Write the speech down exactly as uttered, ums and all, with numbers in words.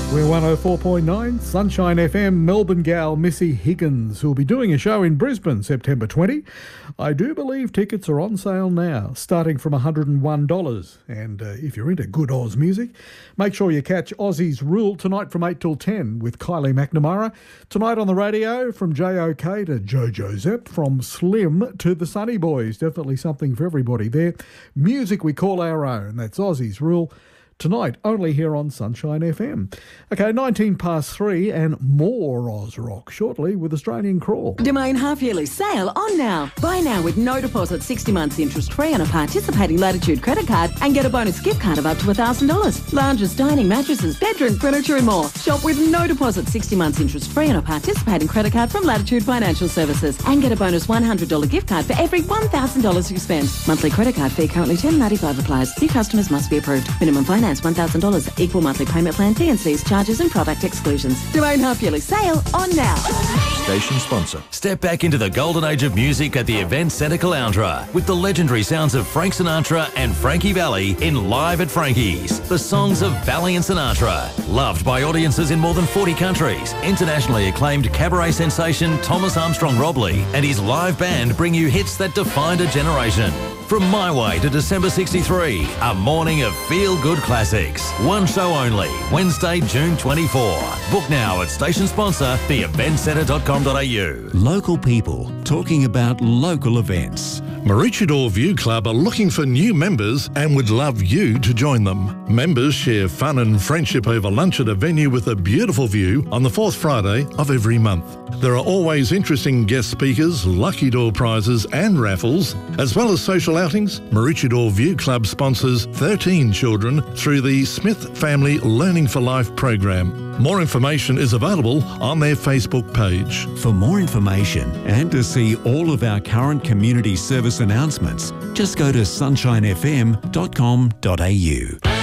We're one oh four point nine, Sunshine F M, Melbourne gal Missy Higgins, who will be doing a show in Brisbane September twentieth. I do believe tickets are on sale now, starting from one hundred and one dollars. And uh, if you're into good Oz music, make sure you catch Aussie's Rule tonight from eight till ten with Kylie McNamara. Tonight on the radio, from J O K to Jojo Zepp, from Slim to the Sunny Boys. Definitely something for everybody there. Music we call our own. That's Aussie's Rule. Tonight, only here on Sunshine F M. Okay, nineteen past three and more Oz Rock shortly with Australian Crawl. Domain half-yearly sale on now. Buy now with no deposit, sixty months interest-free on a participating Latitude credit card and get a bonus gift card of up to one thousand dollars. Lounges, dining, mattresses, bedroom furniture and more. Shop with no deposit, sixty months interest-free on a participating credit card from Latitude Financial Services and get a bonus one hundred dollars gift card for every one thousand dollars you spend. Monthly credit card fee currently ten dollars ninety-five applies. New customers must be approved. Minimum finance one thousand dollars. Equal monthly payment plan, T and C's, charges and product exclusions. Domain half-yearly sale on now. Station sponsor. Step back into the golden age of music at the Event Centre Caloundra with the legendary sounds of Frank Sinatra and Frankie Valli in Live at Frankie's. The songs of Valli and Sinatra. Loved by audiences in more than forty countries. Internationally acclaimed cabaret sensation Thomas Armstrong Robley and his live band bring you hits that defined a generation. From My Way to December sixty-three, a morning of feel-good classics. One show only, Wednesday, June twenty-fourth. Book now at station sponsor, the event centre dot com dot a u. Local people talking about local events. Maroochydore View Club are looking for new members and would love you to join them. Members share fun and friendship over lunch at a venue with a beautiful view on the fourth Friday of every month. There are always interesting guest speakers, lucky door prizes and raffles, as well as social outings. Maroochydore View Club sponsors thirteen children through the Smith Family Learning for Life program. More information is available on their Facebook page. For more information and to see all of our current community service announcements, just go to sunshine f m dot com dot a u.